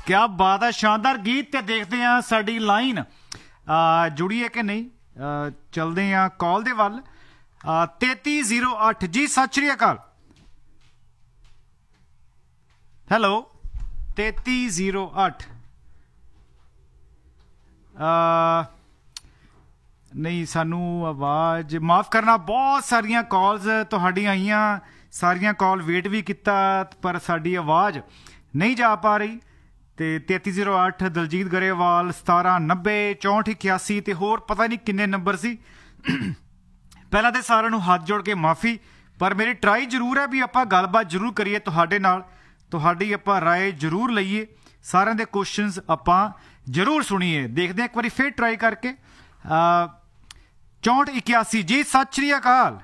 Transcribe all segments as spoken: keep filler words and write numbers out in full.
क्या बात है, शानदार गीत। ते देखते हैं साडी लाइन जुड़ी है कि नहीं। चलते हैं कॉल दे वल। तेती जीरो अठ जी, सत श्री अकाल। हैलो, तेती जीरो अठ। नहीं, सानू आवाज माफ़ करना, बहुत सारिया कॉल्स तुहाडियां आईयां, सारिया कॉल वेट भी किया पर साडी आवाज़ नहीं जा पा रही। तो तेती जीरो अठ दलजीत गरेवाल, सतारा नब्बे चौंठ इक्यासी तो होर पता नहीं किन्ने नंबर सी। पहला तो सारिਆਂ ਨੂੰ हथ जोड़ के माफ़ी, पर मेरी ट्राई जरूर है भी आपां गलबात जरूर करिए तुहाडे नाल, तुहाडी आपां राय जरूर लईए, सारिਆਂ दे क्वेश्चनस आपां जरूर सुनीए। देखते हैं एक बार फिर ट्राई करके। चौंठ इक्यासी जी, सत श्री अकाल।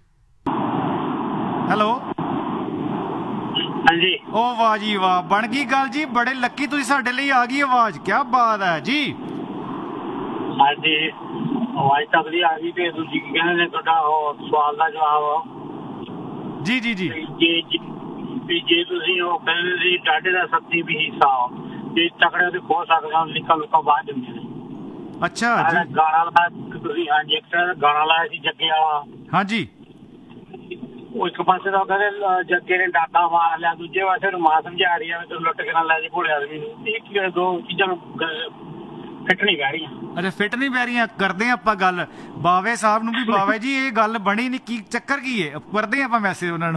हैलो, हाँ जी। ओ वाह जी वाह, बन गई गल जी, बड़े लकी तुसीं साडे लई आ गई आवाज, क्या बात है जी। हाँ जी, आवाज तक दी आ गई। ते तुसीं की कहंदे ने तुहाडा ओ सवाल दा जवाब। जी जी जी। जे जे जे तुसीं ओ कहंदे सी टाटे दा सत्ती भी हिस्सा ते तकड़े ते खो सकदा, निकल लुका बाहर जंदे ने। अच्छा जी। गाना लाया तुसीं, हाँ जी, एक गाना लाया सी जग्गे वाला। हाँ जी। ਉਹ ਇੱਕ ਪਾਸੇ ਤਾਂ ਕਹਿੰਦੇ ਜੱਗੇ ਨੇ ਡਾਕਾ ਮਾਰ ਲਿਆ, ਦੂਜੇ ਪਾਸੇ ਨੂੰ ਮਾਂ ਸਮਝਾ ਰਹੀ ਆ ਵੀ ਤੈਨੂੰ ਲੁੱਟ ਕੇ ਨਾ ਲੈ ਜੇ ਭੋਲੇ ਆਦਮੀ ਨੂੰ। ਇਹ ਦੋ ਚੀਜ਼ਾਂ ਨੂੰ ਫਿੱਟ ਨਹੀਂ ਬਹਿ ਰਹੀਆਂ। ਅੱਛਾ, ਫਿੱਟ ਨਹੀਂ ਬਹਿ ਰਹੀਆਂ। ਕਰਦੇ ਹਾਂ ਆਪਾਂ ਗੱਲ ਬਾਵੇ ਸਾਹਿਬ ਨੂੰ ਵੀ, ਬਾਵੇ ਜੀ ਇਹ ਗੱਲ ਬਣੀ ਨਹੀਂ, ਕੀ ਚੱਕਰ ਕੀ ਹੈ, ਕਰਦੇ ਹਾਂ ਆਪਾਂ ਮੈਸੇਜ ਉਹਨਾਂ ਨੂੰ।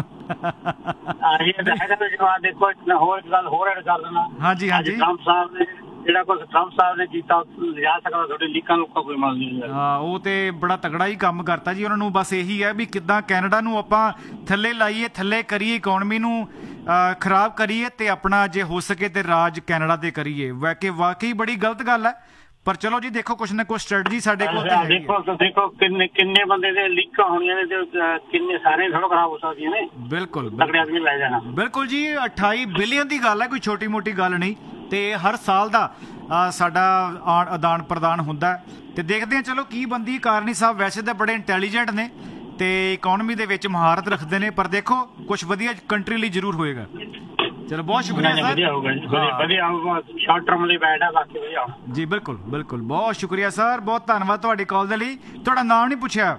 ਜਵਾਬ ਦੇਖੋ, ਹੋਰ ਇੱਕ ਗੱਲ ਹੋਰ ਐਡ ਕਰ ਦੇਣਾ। ਹਾਂਜੀ ਹਾਂਜੀ। ਟਰੰਪ ਸਾਹਿਬ ਨੇ ਜਿਹੜਾ ਕੁਛ ਟਰੰਪ ਸਾਹਿਬ ਨੇ ਕੀਤਾ ਲਿਜਾ ਸਕਦਾ, ਤੁਹਾਡੇ ਲੀਕਾਂ ਲੁੱਕਾਂ ਕੋਈ ਮਲ ਨਹੀਂ। ਹਾਂ, ਉਹ ਤੇ ਬੜਾ ਤਗੜਾ ਹੀ ਕੰਮ ਕਰਤਾ ਜੀ ਉਹਨਾਂ ਨੂੰ। ਬਸ ਇਹੀ ਹੈ ਵੀ ਕਿੱਦਾਂ ਕੈਨੇਡਾ ਨੂੰ ਆਪਾਂ ਥੱਲੇ ਲਾਈਏ, ਥੱਲੇ ਕਰੀਏ, ਇਕੋਨਮੀ ਨੂੰ ਖਰਾਬ ਕਰੀਏ ਤੇ ਆਪਣਾ ਜੇ ਹੋ ਸਕੇ ਤੇ ਰਾਜ ਕੈਨੇਡਾ ਤੇ ਕਰੀਏ। ਵੈਕੇ ਵਾਕਈ ਬੜੀ ਗਲਤ ਗੱਲ ਹੈ, ਪਰ ਚਲੋ ਜੀ ਦੇਖੋ ਕੁਛ ਨਾ ਕੁਛ ਸਟ੍ਰੈਟਜੀ ਸਾਡੇ ਕੋਲ ਤੇ ਹੈਗੀ ਹੈ। ਦੇਖੋ ਦੇਖੋ ਕਿੰਨੇ ਕਿੰਨੇ ਬੰਦੇ ਦੇ ਲੀਕਾਂ ਹੋਣੀਆਂ ਨੇ ਤੇ ਕਿੰਨੇ ਸਾਰੇ ਥੋੜਾ ਖਰਾਬ ਹੋ ਸਕਦੀਆਂ ਨੇ। ਬਿਲਕੁਲ ਤਗੜੇ ਆਦਮੀ ਲੈ ਜਾਣਾ। ਬਿਲਕੁਲ ਜੀ, ਅਠਾਈ ਬਿਲੀਅਨ ਦੀ ਗੱਲ ਹੈ, ਕੋਈ ਛੋਟੀ ਮੋਟੀ ਗੱਲ ਨਹੀਂ। ਤੇ ਹਰ ਸਾਲ ਦਾ ਸਾਡਾ ਆਦਾਨ ਪ੍ਰਦਾਨ ਹੁੰਦਾ ਤੇ ਦੇਖਦੇ ਹਾਂ ਚਲੋ ਕੀ ਬੰਦੀ। ਕਾਰਨੀ ਸਾਹਿਬ ਵੈਸੇ ਤਾਂ ਬੜੇ ਇੰਟੈਲੀਜੈਂਟ ਨੇ ਤੇ ਇਕੋਨਮੀ ਦੇ ਵਿੱਚ ਮਹਾਰਤ ਰੱਖਦੇ ਨੇ, ਪਰ ਦੇਖੋ ਕੁਛ ਵਧੀਆ ਕੰਟਰੀ ਲਈ ਜ਼ਰੂਰ ਹੋਏਗਾ। ਚਲੋ ਬਹੁਤ ਸ਼ੁਕਰੀਆ ਸਰ। ਵਧੀਆ ਹੋਊਗਾ ਜੀ, ਵਧੀਆ ਹੋਊਗਾ, ਸ਼ਾਰਟ ਟਰਮ ਲਈ ਬੈਠ ਆ, ਬਾਕੀ ਵਧੀਆ ਜੀ। ਬਿਲਕੁਲ ਬਿਲਕੁਲ, ਬਹੁਤ ਸ਼ੁਕਰੀਆ ਸਰ, ਬਹੁਤ ਧੰਨਵਾਦ ਤੁਹਾਡੀ ਕਾਲ ਦੇ ਲਈ। ਤੁਹਾਡਾ ਨਾਮ ਨਹੀਂ ਪੁੱਛਿਆ।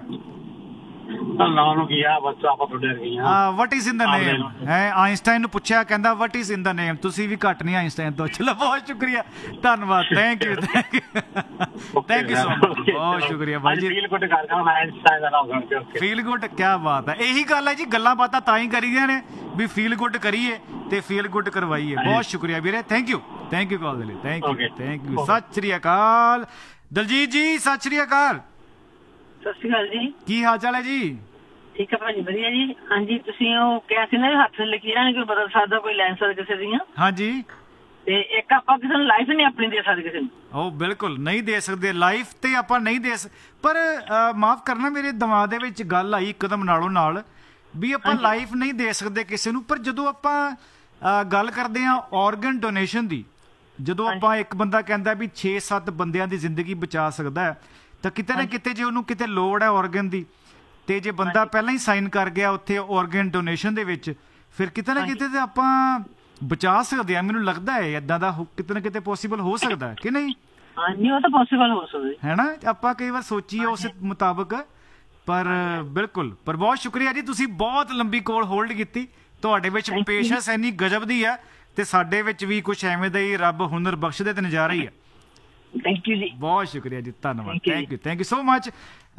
ਨਾਮ ਨੂੰ ਕੀ ਆ, ਬਸ ਆਪਾਂ ਤੁਹਾਡੇ ਵਰਗੇ ਆ। ਵਟ ਇਜ਼ ਇਨ ਦਾ ਨੇਮ ਹੈ। ਆਇਨਸਟਾਈਨ ਨੂੰ ਪੁੱਛਿਆ, ਕਹਿੰਦਾ ਵਟ ਇਜ਼ ਇਨ ਦਾ ਨੇਮ। ਤੁਸੀਂ ਵੀ ਘੱਟ ਨਹੀਂ ਆਇਨਸਟਾਈਨ ਤੋਂ। ਚਲੋ ਬਹੁਤ ਸ਼ੁਕਰੀਆ, ਧੰਨਵਾਦ, thank you thank you thank you so much, ਬਹੁਤ ਸ਼ੁਕਰੀਆ ਭਾਈ ਜੀ। ਫੀਲ ਗੁੱਡ ਕਰਦਾ ਮੈਂ ਆਇਨਸਟਾਈਨ ਦਾ ਨਾਮ ਸੁਣ ਕੇ। ਫੀਲ ਗੁੱਡ, ਕੀ ਬਾਤ ਹੈ। ਇਹੀ ਗੱਲ ਹੈ ਜੀ, ਗੱਲਾਂ ਬਾਤਾਂ ਤਾਂ ਹੀ ਕਰੀਦੀਆਂ ਨੇ ਵੀ ਫੀਲ ਗੁੱਡ ਕਰੀਏ ਤੇ ਫੀਲ ਗੁੱਡ ਕਰਵਾਈਏ। ਬਹੁਤ ਸ਼ੁਕਰੀਆ ਵੀਰੇ, thank you thank you call ਦੇ ਲਈ, ਥੈਂਕ ਯੂ ਥੈਂਕ ਯੂ। ਸਤਿ ਸ਼੍ਰੀ ਅਕਾਲ ਦਲਜੀਤ ਜੀ, ਸਤਿ ਸ਼੍ਰੀ ਅਕਾਲ। ਸਤਿ ਸ਼੍ਰੀ ਅਕਾਲ ਜੀ, ਕੀ ਹਾਲ ਚਾਲ ਹੈ ਜੀ? ਠੀਕ ਹੈ ਭਾਜੀ, ਵਧੀਆ ਜੀ। ਹਾਂਜੀ, ਤੁਸੀਂ ਉਹ ਕਿਹਾ ਸੀ ਨਾ ਹੱਥ ਲਕੀਰਾਂ ਨਹੀਂ ਕੋਈ ਬਦਲ ਸਕਦਾ, ਕੋਈ ਲੈ ਸਕਦਾ ਕਿਸੇ ਦੀਆਂ। ਹਾਂਜੀ। ਤੇ ਇੱਕ ਆਪਾਂ ਕਿਸੇ ਨੂੰ ਲਾਈਫ ਨਹੀਂ ਆਪਣੀ ਦੇ ਸਕਦੇ ਕਿਸੇ ਨੂੰ। ਉਹ ਬਿਲਕੁਲ ਨਹੀਂ ਦੇ ਸਕਦੇ, ਲਾਈਫ ਤੇ ਆਪਾਂ ਨਹੀਂ ਦੇ ਸਕ ਪਰ ਮਾਫ਼ ਕਰਨਾ, ਮੇਰੇ ਦਿਮਾਗ ਦੇ ਵਿੱਚ ਗੱਲ ਆਈ ਇੱਕਦਮ ਨਾਲੋਂ ਨਾਲ ਵੀ ਆਪਾਂ ਲਾਈਫ ਨਹੀਂ ਦੇ ਸਕਦੇ ਕਿਸੇ ਨੂੰ। ਪਰ ਜਦੋਂ ਆਪਾਂ ਗੱਲ ਕਰਦੇ ਹਾਂ ਔਰਗਨ ਡੋਨੇਸ਼ਨ ਦੀ, ਜਦੋਂ ਆਪਾਂ ਇੱਕ ਬੰਦਾ ਕਹਿੰਦਾ ਵੀ ਛੇ ਸੱਤ ਬੰਦਿਆਂ ਦੀ ਜ਼ਿੰਦਗੀ ਬਚਾ ਸਕਦਾ ਹੈ, ਤਾਂ ਕਿਤੇ ਨਾ ਕਿਤੇ ਜੇ ਉਹਨੂੰ ਕਿਤੇ ਲੋੜ ਹੈ ਔਰਗਨ ਦੀ, ਤੇ ਜੇ ਬੰਦਾ ਪਹਿਲਾਂ ਹੀ ਸਾਈਨ ਕਰ ਗਿਆ ਉੱਥੇ ਔਰਗਨ ਡੋਨੇਸ਼ਨ ਦੇ ਵਿੱਚ, ਫਿਰ ਕਿਤੇ ਨਾ ਕਿਤੇ ਤੇ ਆਪਾਂ ਬਚਾ ਸਕਦੇ ਆ। ਮੈਨੂੰ ਲੱਗਦਾ ਹੈ ਏਦਾਂ ਦਾ ਕਿਤੇ ਨਾ ਕਿਤੇ ਪੋਸੀਬਲ ਹੋ ਸਕਦਾ ਕਿ ਨਹੀਂ? ਹਾਂਜੀ, ਉਹ ਤਾਂ ਪੋਸੀਬਲ ਹੋ ਸਕਦਾ ਹੈ ਨਾ। ਆਪਾਂ ਕਈ ਵਾਰ ਸੋਚੀਏ ਉਸ ਮੁਤਾਬਕ, ਪਰ ਬਿਲਕੁਲ। ਪਰ ਬਹੁਤ ਸ਼ੁਕਰੀਆ ਜੀ, ਤੁਸੀਂ ਬਹੁਤ ਲੰਬੀ ਕੋਲ ਹੋਲਡ ਕੀਤੀ। ਤੁਹਾਡੇ ਵਿੱਚ ਪੇਸ਼ੈਂਸ ਇੰਨੀ ਗਜਬ ਦੀ ਹੈ ਤੇ ਸਾਡੇ ਵਿੱਚ ਵੀ ਕੁਛ ਐਵੇਂ ਦਾ ਹੀ ਰੱਬ ਹੁਨਰ ਬਖਸ਼ਦੇ ਤੇ ਨਜ਼ਾਰਾ ਹੀ ਹੈ। ਥੈਂਕ ਯੂ ਜੀ, ਬਹੁਤ ਸ਼ੁਕਰੀਆ ਜੀ, ਧੰਨਵਾਦ, thank you thank you so much.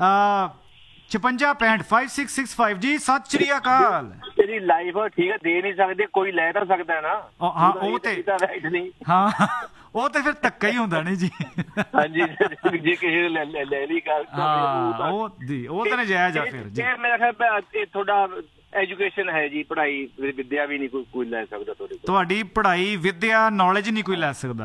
ਛਪੰਜਾ ਪੈਂਹਠ five six six five G, ਸਤਿ ਸ਼੍ਰੀ ਅਕਾਲ। ਤੇਰੀ ਲਾਈਫ ਠੀਕ ਹੈ, ਦੇ ਨਹੀਂ ਸਕਦੇ, ਕੋਈ ਲੈ ਤਾਂ ਸਕਦਾ ਨਾ। ਹਾਂ ਉਹ ਤੇ ਹਾਂ, ਉਹ ਤੇ ਫਿਰ ਧੱਕਾ ਹੀ ਹੁੰਦਾ ਨਹੀਂ ਜੀ। ਹਾਂਜੀ, ਜੇ ਕਿਸੇ ਨੇ ਲੈ ਲਈ ਗੱਲ ਹਾਂ ਉਹ ਜੀ, ਉਹ ਤਾਂ ਨਜਾਇਜ਼ ਆ ਫਿਰ ਜੀ। ਮੇਰਾ ਖਿਆਲ ਇਹ ਤੁਹਾਡਾ ਐਜੂਕੇਸ਼ਨ ਹੈ ਜੀ, ਪੜ੍ਹਾਈ ਵਿਦਿਆ ਵੀ ਨਹੀਂ ਕੋਈ ਲੈ ਸਕਦਾ ਤੁਹਾਡੇ ਕੋਲ। ਤੁਹਾਡੀ ਪੜ੍ਹਾਈ ਵਿਦਿਆ ਨੌਲੇਜ ਨਹੀਂ ਕੋਈ ਲੈ ਸਕਦਾ।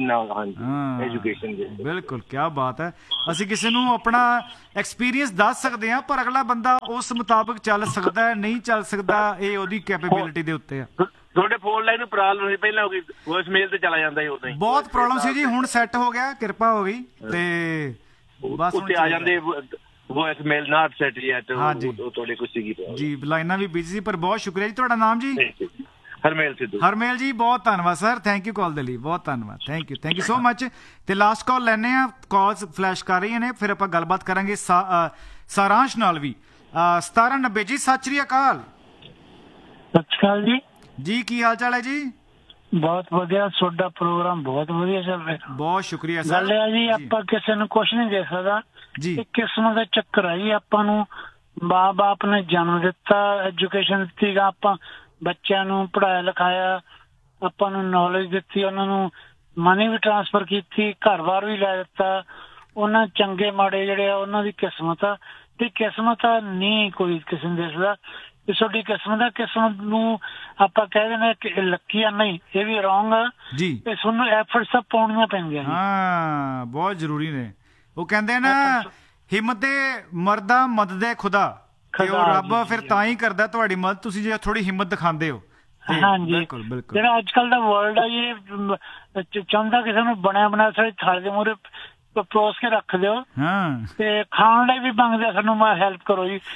ਐਜੂਕੇਸ਼ਨ ਬਿਲਕੁਲ, ਕਿਆ ਬਾਤ ਹੈ। ਅਸੀਂ ਕਿਸੇ ਨੂੰ ਆਪਣਾ ਐਕਸਪੀਰੀਅੰਸ ਦੱਸ ਸਕਦੇ ਹਾਂ, ਪਰ ਅਗਲਾ ਬੰਦਾ ਉਸ ਮੁਤਾਬਕ ਚੱਲ ਸਕਦਾ ਨਹੀਂ ਚੱਲ ਸਕਦਾ, ਇਹ ਉਹਦੀ ਕੈਪੇਬਿਲਿਟੀ ਦੇ ਉੱਤੇ ਆ। ਤੁਹਾਡੇ ਫੋਨ ਲਾਈਨ ਨੂੰ ਪ੍ਰੋਬਲਮ ਸੀ ਪਹਿਲਾਂ, ਵੌਇਸ ਮੇਲ ਤੇ ਚਲਾ ਜਾਂਦਾ ਸੀ ਉਦੋਂ ਹੀ। ਬਹੁਤ ਪ੍ਰੋਬਲਮ ਸੀ ਜੀ, ਹੁਣ ਸੈੱਟ ਹੋ ਗਿਆ, ਕਿਰਪਾ ਹੋ ਗਈ ਤੇ ਬਸ ਉੱਤੇ ਆ ਜਾਂਦੇ। ਵੌਇਸ ਮੇਲ ਨਾਟ ਸੈਟ ਯੈਟ, ਹਾਂਜੀ ਤੁਹਾਡੇ ਕੁਝ ਸੀਗੀ ਜੀ, ਲਾਈਨਾਂ ਵੀ ਬਿਜ਼ੀ ਸੀ। ਪਰ ਬਹੁਤ ਸ਼ੁਕਰੀਆ ਜੀ, ਤੁਹਾਡਾ ਨਾਮ ਜੀ? ਹਰਮੇਲ ਸਿੱਧੂ। ਹਰਮੇਲ ਜੀ ਬਹੁਤ ਧੰਨਵਾਦ ਸਰ, ਥੈਂਕ ਯੂ ਕਾਲ ਦੇ ਲਈ, ਬਹੁਤ ਧੰਨਵਾਦ, thank you thank you so much. ਤੇ ਲਾਸਟ ਕਾਲ ਲੈਣੇ ਆ, ਕਾਲਸ ਫਲੈਸ਼ ਕਰ ਰਹੀਆਂ ਨੇ, ਫਿਰ ਆਪਾਂ ਗੱਲਬਾਤ ਕਰਾਂਗੇ ਸਾਰਾਂਸ਼ ਨਾਲ ਵੀ। ਸਤਾਰਾਂ ਨੱਬੇ ਜੀ, ਸਤਿ ਸ਼੍ਰੀ ਅਕਾਲ। ਸਤਿ ਸ਼੍ਰੀ ਅਕਾਲ ਜੀ। ਜੀ ਕੀ ਹਾਲ ਚਾਲ ਹੈ ਜੀ? ਬਹੁਤ ਵਧੀਆ, ਤੁਹਾਡਾ ਪ੍ਰੋਗਰਾਮ ਬਹੁਤ ਵਧੀਆ ਚੱਲ ਰਿਹਾ। ਬਹੁਤ ਸ਼ੁਕਰੀਆ ਸਰ। ਗੱਲ ਹੈ ਜੀ, ਆਪਾਂ ਕਿਸੇ ਨੂੰ ਕੁਛ ਨਹੀਂ ਦੇ ਸਕਦਾ ਜੀ, ਇਹ ਕਿਸਮਤ ਦਾ ਚੱਕਰ ਹੈ ਜੀ। ਆਪਾਂ ਨੂੰ ਮਾਂ ਬਾਪ ਨੇ ਜਨਮ ਦਿੱਤਾ, ਐਜੂਕੇਸ਼ਨ ਦਿੱਤੀ, ਆਪਾਂ ਬੱਚਿਆਂ ਨੂੰ ਪੜ੍ਹਾਇਆ ਲਿਖਾਇਆ, ਆਪਾਂ ਨੂੰ ਨੌਲੇਜ ਦਿੱਤੀ, ਉਹਨਾਂ ਨੂੰ ਮਨੀ ਵੀ ਟਰਾਂਸਫਰ ਕੀਤੀ, ਘਰ-ਬਾਰ ਵੀ ਲੈ ਦਿੱਤਾ। ਉਹਨਾਂ ਚੰਗੇ ਮਾੜੇ ਜਿਹੜੇ ਆ ਉਹਨਾਂ ਦੀ ਕਿਸਮਤ ਆ, ਤੇ ਕਿਸਮਤ ਨਹੀਂ ਕੋਈ ਕਿਸੇ ਨੂੰ ਦੇ ਸਕਦਾ। ਇਹ ਤੁਹਾਡੀ ਕਿਸਮਤ ਆ, ਕਿਸਮਤ ਨੂੰ ਆਪਾਂ ਕਹਿ ਦਿੰਦੇ ਕਿ ਲੱਕੀ ਆ, ਨਹੀਂ, ਇਹ ਵੀ ਰੌਂਗ ਆ ਜੀ। ਇਹ ਤੁਹਾਨੂੰ ਐਫਰਟਸ ਤਾਂ ਪਾਉਣੀਆਂ ਪੈਂਦੀਆਂ ਜੀ। ਹਾਂ, ਬਹੁਤ ਜ਼ਰੂਰੀ ਨੇ। ਉਹ ਕਹਿੰਦੇ ਨਾ ਹਿੰਮਤ ਮਰਦਾ ਮਦਦ ਖੁਦਾ, ਤੇ ਉਹ ਰੱਬ ਫਿਰ ਤਾਂ ਹੀ ਕਰਦਾ ਤੁਹਾਡੀ ਮਦਦ, ਤੁਸੀਂ ਜੇ ਥੋੜੀ ਹਿੰਮਤ ਦਿਖਾਉਂਦੇ ਹੋ। ਹਾਂਜੀ, ਬਿਲਕੁਲ ਬਿਲਕੁਲ। ਜਿਹੜਾ ਅੱਜ ਕੱਲ ਦਾ ਵਰਲਡ ਆ ਇਹ ਚਾਹੁੰਦਾ ਕਿਸੇ ਨੂੰ ਬਣਿਆ ਬਣਾਇਆ ਸਾਰੇ ਥਾਲੇ ਦੇ ਮੂਹਰੇ ਪਰੋਸ ਕੇ ਰੱਖ ਦਿਓ, ਤੇ ਖਾਣ ਲਈ ਵੀ ਮੰਗਦੇ ਸਾਨੂੰ ਮੈਂ ਹੈਲਪ ਕਰੋ ਜੀ।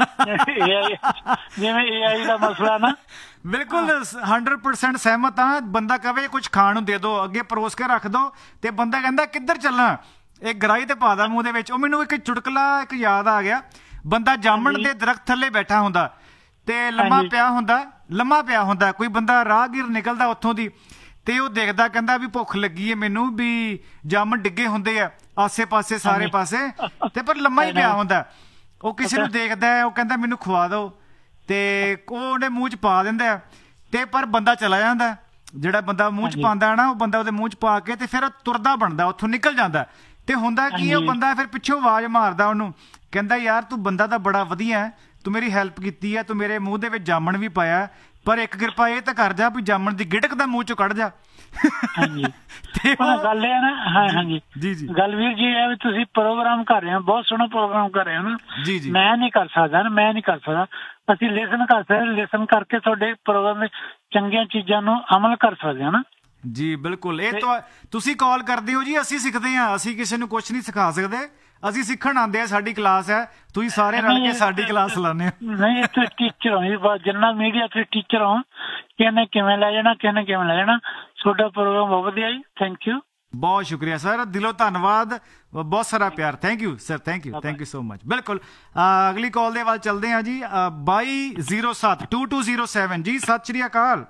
ਜਿਵੇਂ ਏ ਆਈ ਦਾ ਮਸਲਾ ਨਾ, ਬਿਲਕੁਲ ਹੰਡਰਡ ਪਰਸੈਂਟ ਸਹਿਮਤ ਹਾਂ। ਬੰਦਾ ਕਵੇ ਕੁਝ ਖਾਣ ਨੂੰ ਦੇ ਦੋ, ਅੱਗੇ ਪਰੋਸ ਕੇ ਰੱਖ ਦੋ, ਤੇ ਬੰਦਾ ਕਹਿੰਦਾ ਕਿੱਧਰ ਚੱਲਾਂ, ਇਹ ਗਰਾਈ ਤੇ ਪਾ ਦਾ ਮੂੰਹ ਦੇ ਵਿੱਚ। ਉਹ ਮੈਨੂੰ ਇੱਕ ਚੁਟਕਲਾ ਇੱਕ ਯਾਦ ਆ ਗਿਆ। ਬੰਦਾ ਜਾਮਣ ਦੇ ਦਰਖਤ ਥੱਲੇ ਬੈਠਾ ਹੁੰਦਾ ਤੇ ਲੰਮਾ ਪਿਆ ਹੁੰਦਾ ਲੰਮਾ ਪਿਆ ਹੁੰਦਾ ਕੋਈ ਬੰਦਾ ਰਾਹਗੀਰ ਨਿਕਲਦਾ ਉੱਥੋਂ ਦੀ, ਤੇ ਉਹ ਦੇਖਦਾ, ਕਹਿੰਦਾ ਵੀ ਭੁੱਖ ਲੱਗੀ ਹੈ ਮੈਨੂੰ, ਵੀ ਜਾਮਣ ਡਿੱਗੇ ਹੁੰਦੇ ਆ ਆਸੇ ਪਾਸੇ ਸਾਰੇ ਪਾਸੇ, ਤੇ ਪਰ ਲੰਮਾ ਹੀ ਪਿਆ ਹੁੰਦਾ। ਉਹ ਕਿਸੇ ਨੂੰ ਦੇਖਦਾ, ਉਹ ਕਹਿੰਦਾ ਮੈਨੂੰ ਖਵਾ ਦਿਓ, ਤੇ ਉਹ ਉਹਦੇ ਮੂੰਹ 'ਚ ਪਾ ਦਿੰਦਾ, ਤੇ ਪਰ ਬੰਦਾ ਚਲਾ ਜਾਂਦਾ। ਜਿਹੜਾ ਬੰਦਾ ਮੂੰਹ 'ਚ ਪਾਉਂਦਾ ਨਾ, ਉਹ ਬੰਦਾ ਉਹਦੇ ਮੂੰਹ 'ਚ ਪਾ ਕੇ ਤੇ ਫਿਰ ਤੁਰਦਾ ਬਣਦਾ, ਉੱਥੋਂ ਨਿਕਲ ਜਾਂਦਾ। ਤੇ ਹੁੰਦਾ ਕੀ, ਉਹ ਬੰਦਾ ਫਿਰ ਪਿੱਛੋਂ ਆਵਾਜ਼ ਮਾਰਦਾ ਉਹਨੂੰ, ਕਹਿੰਦਾ ਯਾਰ ਤੂੰ ਬੰਦਾ ਤਾਂ ਬੜਾ ਵਧੀਆ, ਤੂੰ ਮੇਰੀ ਹੈਲਪ ਕੀਤੀ ਹੈ, ਤੂੰ ਮੇਰੇ ਮੂੰਹ ਦੇ ਵਿੱਚ ਜਾਮਣ ਵੀ ਪਾਇਆ, ਪਰ ਇੱਕ ਕਿਰਪਾ ਇਹ ਤਾਂ ਕਰ ਜਾ ਵੀ ਜਾਮਣ ਦੀ ਗਿਟਕ ਦਾ ਮੂੰਹ 'ਚੋਂ ਕੱਢ ਜਾ। ਤੇ ਗੱਲ ਇਹ ਨਾ, ਹਾਂ ਹਾਂਜੀ ਜੀ ਜੀ, ਗੱਲ ਵੀਰ ਜੀ ਇਹ ਵੀ ਤੁਸੀਂ ਪ੍ਰੋਗਰਾਮ ਕਰ ਰਹੇ ਹੋ, ਬਹੁਤ ਸੋਹਣਾ ਪ੍ਰੋਗਰਾਮ ਕਰ ਰਹੇ ਹੋ ਨਾ ਜੀ ਜੀ। ਮੈਂ ਨਹੀਂ ਕਰ ਸਕਦਾ ਨਾ, ਮੈਂ ਨਹੀਂ ਕਰ ਸਕਦਾ। ਅਸੀਂ ਲਿਸਨ ਕਰ ਸਕਦੇ, ਲਿਸਨ ਕਰਕੇ ਤੁਹਾਡੇ ਪ੍ਰੋਗਰਾਮ ਵਿੱਚ ਚੰਗੀਆਂ ਚੀਜ਼ਾਂ ਨੂੰ ਅਮਲ ਕਰ ਸਕਦੇ ਹਾਂ ਨਾ ਜੀ। ਬਿਲਕੁਲ, ਇਹ ਤਾਂ ਤੁਸੀਂ ਕਾਲ ਕਰਦੇ ਹੋ ਜੀ, ਅਸੀਂ ਸਿੱਖਦੇ ਹਾਂ। ਅਸੀਂ ਕਿਸੇ ਨੂੰ ਕੁਛ ਨਹੀਂ ਸਿਖਾ ਸਕਦੇ, ਅਸੀਂ ਸਿੱਖਣ ਆਉਂਦੇ ਆ, ਸਾਡੀ ਕਲਾਸ ਹੈ, ਤੁਸੀਂ ਸਾਰੇ ਰਲ ਕੇ ਸਾਡੀ ਕਲਾਸ ਲਾਉਂਦੇ ਹੋ। ਨਹੀਂ, ਇੱਥੇ ਟੀਚਰ ਹੋ, ਜਿੰਨਾ ਮੀਡੀਆ ਤੇ ਟੀਚਰ ਹੋ, ਕਿਹਨੇ ਕਿਵੇਂ ਲੈ ਜਾਣਾ, ਕਿਹਨੇ ਕਿਵੇਂ ਲੈ ਜਾਣਾ। ਤੁਹਾਡਾ ਪ੍ਰੋਗਰਾਮ ਬਹੁਤ ਵਧੀਆ ਜੀ, ਥੈਂਕ ਯੂ, ਬਹੁਤ ਸ਼ੁਕਰੀਆ ਸਰ, ਦਿਲੋਂ ਧੰਨਵਾਦ, ਬਹੁਤ ਸਾਰਾ ਪਿਆਰ, thank you sir, thank you thank you so much. ਬਿਲਕੁਲ, ਅਗਲੀ ਕਾਲ ਦੇ ਵੱਲ ਚੱਲਦੇ ਹਾਂ ਜੀ। ਬਾਈ ਜ਼ੀਰੋ ਸੱਤ ਟੂ ਟੂ ਜ਼ੀਰੋ ਸੈਵਨ ਜੀ, ਸਤਿ ਸ਼੍ਰੀ ਅਕਾਲ।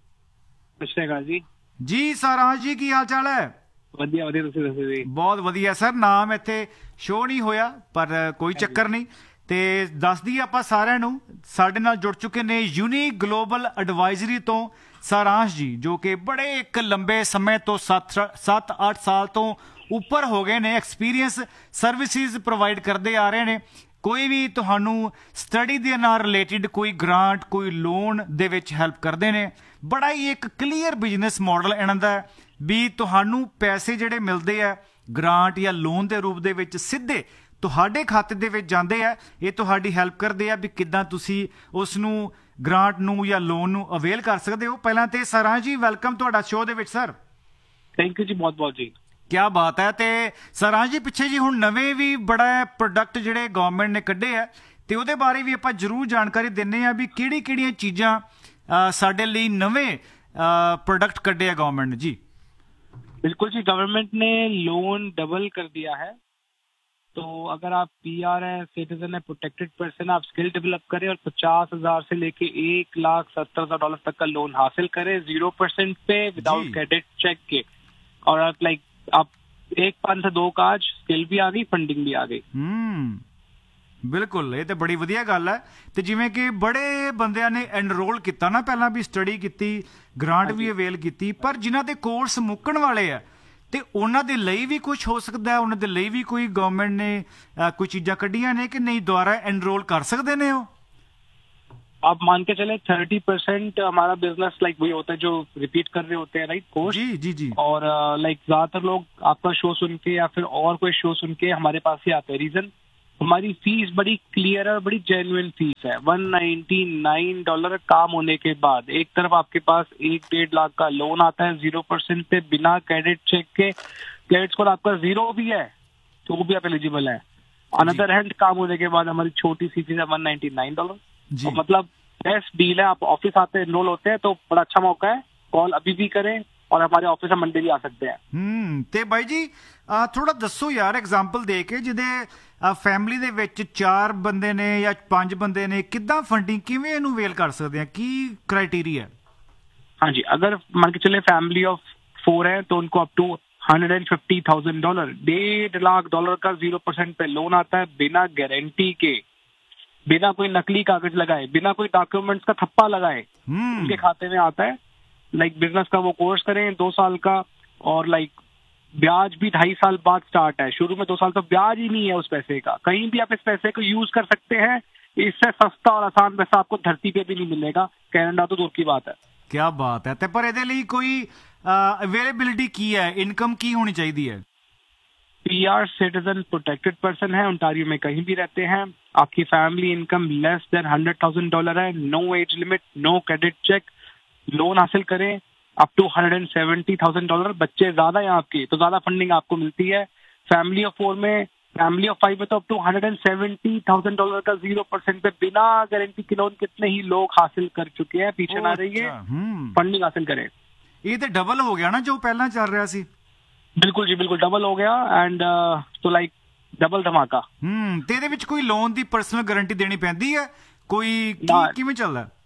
ਸਤਿ ਸ਼੍ਰੀ ਅਕਾਲ ਜੀ। ਜੀ ਸਾਰਾਂਸ਼ ਜੀ, ਕੀ ਹਾਲ ਚਾਲ ਹੈ? ਵਧੀਆ ਵਧੀਆ, ਤੁਸੀਂ ਦੱਸੋ ਜੀ? ਬਹੁਤ ਵਧੀਆ ਸਰ। ਨਾਮ ਇੱਥੇ ਸ਼ੋ ਨਹੀਂ ਹੋਇਆ, ਪਰ ਕੋਈ ਚੱਕਰ ਨਹੀਂ। ਤੇ ਦੱਸ ਦਈਏ ਆਪਾਂ ਸਾਰਿਆਂ ਨੂੰ, ਸਾਡੇ ਨਾਲ ਜੁੜ ਚੁੱਕੇ ਨੇ ਯੂਨੀਕ ਗਲੋਬਲ ਐਡਵਾਈਜ਼ਰੀ ਤੋਂ ਸਾਰਾਂਸ਼ ਜੀ, ਜੋ ਕਿ ਬੜੇ ਇੱਕ ਲੰਬੇ ਸਮੇਂ ਤੋਂ ਸੱਤ ਸੱਤ ਅੱਠ ਸਾਲ ਤੋਂ ਉੱਪਰ ਹੋ ਗਏ ਨੇ ਐਕਸਪੀਰੀਅੰਸ ਸਰਵਿਸਿਜ਼ ਪ੍ਰੋਵਾਈਡ ਕਰਦੇ ਆ ਰਹੇ ਨੇ। ਕੋਈ ਵੀ ਤੁਹਾਨੂੰ ਸਟੱਡੀ ਦੇ ਨਾਲ ਰਿਲੇਟਿਡ ਕੋਈ ਗ੍ਰਾਂਟ, ਕੋਈ ਲੋਨ ਦੇ ਵਿੱਚ ਹੈਲਪ ਕਰਦੇ ਨੇ। ਬੜਾ ਹੀ ਇੱਕ ਕਲੀਅਰ ਬਿਜ਼ਨਸ ਮਾਡਲ ਇਹਨਾਂ ਦਾ, ਵੀ ਤੁਹਾਨੂੰ ਪੈਸੇ ਜਿਹੜੇ ਮਿਲਦੇ ਆ ਗ੍ਰਾਂਟ ਜਾਂ ਲੋਨ ਦੇ ਰੂਪ ਦੇ ਵਿੱਚ ਸਿੱਧੇ ਤੁਹਾਡੇ ਖਾਤੇ ਦੇ ਵਿੱਚ ਜਾਂਦੇ ਆ। ਇਹ ਤੁਹਾਡੀ ਹੈਲਪ ਕਰਦੇ ਆ ਵੀ ਕਿੱਦਾਂ ਤੁਸੀਂ ਉਸ ਨੂੰ ਗ੍ਰਾਂਟ ਨੂੰ ਜਾਂ ਲੋਨ ਨੂੰ ਅਵੇਲ ਕਰ ਸਕਦੇ ਹੋ। ਪਹਿਲਾਂ ਤੇ ਸਾਰਾਂਸ਼ ਜੀ, ਵੈਲਕਮ ਤੁਹਾਡਾ ਸ਼ੋਅ ਦੇ ਵਿੱਚ ਸਰ। ਥੈਂਕ ਯੂ ਜੀ, ਬਹੁਤ ਬਹੁਤ ਜੀ। ਕਿਆ ਬਾਤ ਹੈ। ਤੇ ਸਾਰਾਂਸ਼ ਜੀ, ਪਿੱਛੇ ਜੀ ਹੁਣ ਨਵੇਂ ਵੀ ਬੜਾ ਪ੍ਰੋਡਕਟ ਜਿਹੜੇ ਗਵਰਨਮੈਂਟ ਨੇ ਕੱਢੇ ਆ, ਤੇ ਉਹਦੇ ਬਾਰੇ ਵੀ ਆਪਾਂ ਜ਼ਰੂਰ ਜਾਣਕਾਰੀ ਦਿੰਦੇ ਆ ਵੀ ਕਿਹੜੀ ਕਿਹੜੀਆਂ ਚੀਜ਼ਾਂ ਸਾਡੇ ਲਈ ਨਵੇਂ प्रोडक्ट ਕੱਢੇ ਆ गवर्नमेंट जी? बिल्कुल जी, गवर्नमेंट ने लोन डबल कर दिया है। तो अगर आप पीआर है, सिटीजन है, प्रोटेक्टेड पर्सन, आप स्किल डेवलप करें और पचास हजार से लेके एक लाख सत्तर हजार डॉलर तक का लोन हासिल करें जीरो परसेंट पे विदाउट क्रेडिट चेक के, और आप लाइक आप एक पाँच से दो का आज स्किल भी आ गई, फंडिंग भी आ गई। हम्म बिल्कुल, ये तो बड़ी वधिया गल है। तो जिवें कि बड़े बंदियां ने एनरोल किया ना, पहला भी स्टडी की, ग्रांट भी अवेल की, पर जिन्हां दे कोर्स मुक्कण वाले है ते उन्हां दे लई भी कुछ हो सकता है, उन्हां दे लई भी कोई गवर्नमेंट ने आ, कोई चीज़ां कड्डियां ने कि नहीं, दोबारा एनरोल कर सकते ने हो? आप मान के चले थर्टी परसेंट हमारा बिजनेस लाइक वही होता है जो रिपीट कर रहे होते हैं, राइट कोर्स। जी जी जी। और लाइक ज्यादातर लोग आपका शो सुन के या फिर और कोई शो सुन के हमारे पास ही आते हैं। रीजन, हमारी फीस बड़ी क्लियर है, बड़ी जेन्युइन फीस है। वन नाइन्टी नाइन डॉलर काम होने के बाद एक तरफ आपके पास एक डेढ़ लाख का लोन आता है जीरो परसेंट पे, बिना क्रेडिट चेक के। क्रेडिट स्कोर आपका जीरो भी है तो वो भी आप एलिजिबल है। अनदर हैंड काम होने के बाद हमारी छोटी सी फीस है वन नाइन्टी नाइन डॉलर। मतलब बेस्ट डील है। आप ऑफिस आते हैं, एनरोल होते हैं तो बड़ा अच्छा मौका है। कॉल अभी भी करें और हमारे ऑफिस में मंडे भी आ सकते हैं। ਹੂੰ ਤੇ ਬਾਈ ਜੀ ਆ, ਥੋੜਾ ਦੱਸੋ ਯਾਰ ਐਗਜ਼ਾਮਪਲ ਦੇ ਕੇ ਜਿਹਦੇ ਫੈਮਿਲੀ ਦੇ ਵਿੱਚ ਚਾਰ ਬੰਦੇ ਨੇ ਜਾਂ ਪੰਜ ਬੰਦੇ ਨੇ, ਕਿੱਦਾਂ ਫੰਡਿੰਗ ਕਿਵੇਂ ਇਹਨੂੰ ਵੇਲ ਕਰ ਸਕਦੇ ਆ, ਕੀ ਕ੍ਰਾਈਟੇਰੀਆ ਹੈ? हाँ जी, अगर मान के चले फैमिली ऑफ फोर है तो उनको up two hundred and fifty thousand dollar डेढ़ लाख डॉलर का जीरो परसेंट पे लोन आता है, बिना गारंटी के, बिना कोई नकली कागज लगाए, बिना कोई डॉक्यूमेंट्स का थप्पा लगाए उनके खाते में आता है। लाइक बिजनेस का वो कोर्स करें दो साल का, और लाइक ब्याज भी ढाई साल बाद स्टार्ट है। शुरू में दो साल तो ब्याज ही नहीं है उस पैसे का, कहीं भी आप इस पैसे को यूज कर सकते हैं। इससे सस्ता और आसान पैसा आपको धरती पे भी नहीं मिलेगा, कनाडा तो दूर की बात है। क्या बात है। ਤੇ ਪਰ ਇਹਦੇ ਲਈ ਕੋਈ ਅਵੇਲੇਬਿਲਿਟੀ ਕੀ ਹੈ, ਇਨਕਮ ਕੀ ਹੋਣੀ ਚਾਹੀਦੀ ਹੈ? पीआर सिटीजन प्रोटेक्टेड पर्सन है, ओंटारियो में कहीं भी रहते हैं, आपकी family income less than hundred thousand dollar है, no age limit, no credit check, loan हासिल करें up two hundred and seventy thousand dollar. बच्चे ज्यादा हैं आपके तो ज्यादा फंडिंग आपको मिलती है। फैमिली ऑफ फोर में, फैमिली ऑफ फाइव में तो up two hundred and seventy thousand dollar का जीरो परसेंट पे बिना गारंटी के लोन कितने ही लोग हासिल कर चुके हैं। पीछे ना रहिए, फंडिंग हासिल करें। ये तो डबल हो गया ना जो पहला चल रहा सी। बिल्कुल जी, बिल्कुल डबल हो गया। एंड तो लाइक डबल धमाका। हम्म ਤੇ ਇਹਦੇ ਵਿੱਚ ਕੋਈ ਲੋਨ ਦੀ ਪਰਸਨਲ ਗਾਰੰਟੀ ਦੇਣੀ ਪੈਂਦੀ ਹੈ ਕੋਈ, ਕਿਵੇਂ ਚੱਲਦਾ ਹੈ?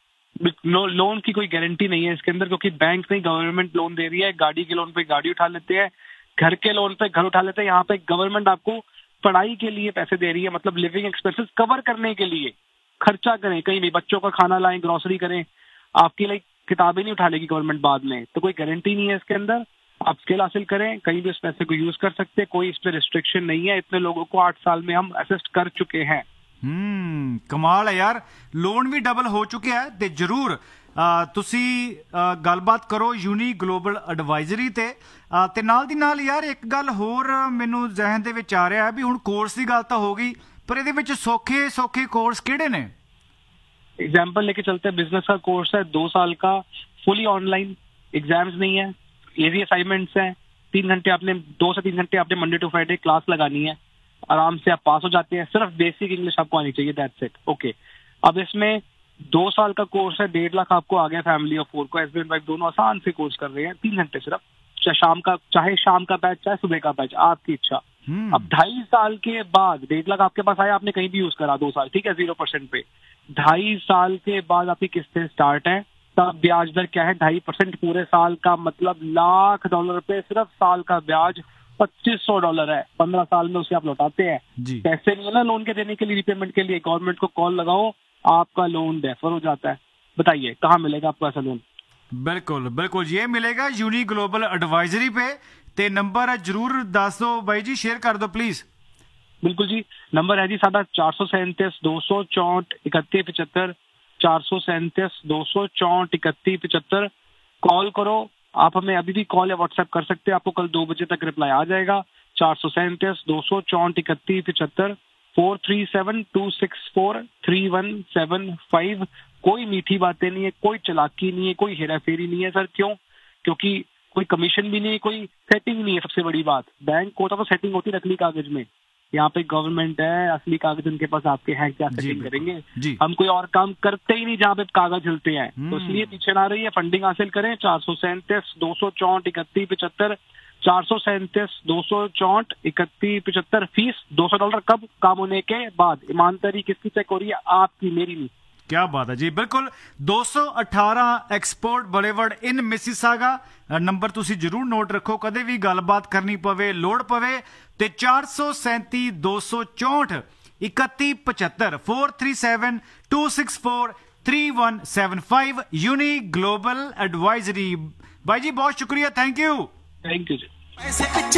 नो लोन की कोई गारंटी नहीं है इसके अंदर, क्योंकि बैंक नहीं, गवर्नमेंट लोन दे रही है। गाड़ी के लोन पे गाड़ी उठा लेते हैं, घर के लोन पे घर उठा लेते हैं। यहाँ पे गवर्नमेंट आपको पढ़ाई के लिए पैसे दे रही है, मतलब लिविंग एक्सपेंसेस कवर करने के लिए। खर्चा करें कहीं भी, बच्चों का खाना लाएं, ग्रोसरी करें, आपकी लाइक किताबें नहीं उठा लेगी गवर्नमेंट बाद में। तो कोई गारंटी नहीं है इसके अंदर। आप स्किल हासिल करें, कहीं भी उस पैसे को यूज कर सकते हैं, कोई इस पर रिस्ट्रिक्शन नहीं है। इतने लोगों को आठ साल में हम असिस्ट कर चुके हैं। ਹੂੰ ਕਮਾਲ ਹੈ ਯਾਰ, ਲੋਨ ਵੀ ਡਬਲ ਹੋ ਚੁੱਕਿਆ ਹੈ। ਤੇ ਜਰੂਰ ਤੁਸੀਂ ਗੱਲਬਾਤ ਕਰੋ ਯੂਨੀ ਗਲੋਬਲ ਐਡਵਾਈਜ਼ਰੀ ਤੇ। ਤੇ ਨਾਲ ਦੀ ਨਾਲ ਯਾਰ ਇੱਕ ਗੱਲ ਹੋਰ ਮੈਨੂੰ ਜ਼ਿਹਨ ਦੇ ਵਿੱਚ ਆ ਰਿਹਾ ਹੈ ਵੀ ਹੁਣ ਕੋਰਸ ਦੀ ਗੱਲ ਤਾਂ ਹੋ ਗਈ, ਪਰ ਇਹਦੇ ਵਿੱਚ ਸੌਖੇ ਸੌਖੇ ਕੋਰਸ ਕਿਹੜੇ ਨੇ? एग्जाम्पल लेके चलते हैं, बिजनेस का कोर्स है दो साल का, फुली ऑनलाइन, एग्जाम्स नहीं है, इजी असाइनमेंट्स हैं। तीन घंटे आपने, दो से तीन घंटे आपने मंडे टू फ्राइडे क्लास लगानी है, आराम से आप पास हो जाते हैं। सिर्फ बेसिक इंग्लिश आपको आनी चाहिए, दैट्स इट। ओके, अब इसमें दो साल का कोर्स है, डेढ़ लाख आपको आ गया। फैमिली ऑफ फोर को हस्बैंड वाइफ दोनों आसान से कोर्स कर रहे हैं, तीन घंटे सिर्फ, चाहे शाम का चाहे शाम का बैच चाहे सुबह का बैच, आपकी इच्छा। अब ढाई साल के बाद डेढ़ लाख आपके पास आया, आपने कहीं भी यूज करा दो साल, ठीक है, जीरो परसेंट पे। ढाई साल के बाद आपकी किस्तें स्टार्ट है, तब ब्याज दर क्या है? ढाई परसेंट पूरे साल का, मतलब लाख डॉलर पे सिर्फ साल का ब्याज पच्चीस सौ डॉलर है। पंद्रह साल में उसे आप लौटाते हैं। पैसे नहीं है ना लोन के देने के लिए, रिपेमेंट के लिए। गवर्नमेंट को कॉल लगाओ, आपका लोन डेफर हो जाता है। बताइए कहाँ मिलेगा आपको ऐसा लोन? बिल्कुल बिल्कुल, ये मिलेगा यूनी ग्लोबल एडवाइजरी पे। ते नंबर है जरूर दस दो बाई जी, शेयर कर दो प्लीज। बिल्कुल जी, नंबर है जी साढ़ा चार सौ सैंतीस दो सौ चौंठ इकतीस पचहत्तर, चार सौ सैंतीस दो सौ चौंठ इकतीस पचहत्तर। कॉल करो, आप हमें अभी भी कॉल या व्हाट्सएप कर सकते हैं, आपको कल दो बजे तक रिप्लाई आ जाएगा। चार सौ सैंतीस दो सौ चौंठ इकतीस पचहत्तर, four three seven to six four three one seven five. कोई मीठी बातें नहीं है, कोई चालाकी नहीं है, कोई हेरा फेरी नहीं है सर। क्यों? क्योंकि कोई कमीशन भी नहीं, कोई सेटिंग नहीं है। सबसे बड़ी बात, बैंक होता तो सेटिंग होती नकली कागज में, यहाँ पे गवर्नमेंट है, असली कागज उनके पास आपके हैं, क्या सेटिंग करेंगे? हम कोई और काम करते ही नहीं जहाँ पे कागज हिलते हैं, तो इसलिए पीछे ना रही है, फंडिंग हासिल करें। चार सौ सैंतीस दो सौ चौंठ इकतीस पचहत्तर, चार सौ सैंतीस दो सौ चौंठ इकतीस पचहत्तर। फीस दो सौ डॉलर कब? काम होने के बाद। ईमानदारी किसकी चेक हो रही है? आपकी, मेरी नहीं। क्या बात है जी, बिल्कुल। दो सौ अठारह एक्सपोर्ट बलेवर्ड इन मिसिसागा। नंबर तुसी जरूर नोट रखो, कदे भी गलबात करनी पवे, लोड़ पवे ते चार सौ सैंती दो सौ चौंठ इकती पचहत्तर, four three seven to six four three one seven five. Uni global advisory. भाई जी बहुत शुक्रिया, thank you. Thank you ji.